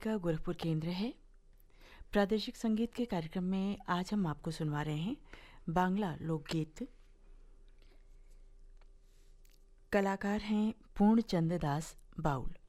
का गोरखपुर केंद्र है। प्रादेशिक संगीत के कार्यक्रम में आज हम आपको सुनवा रहे हैं बांग्ला लोकगीत। कलाकार हैं पूर्णचंद दास बाउल।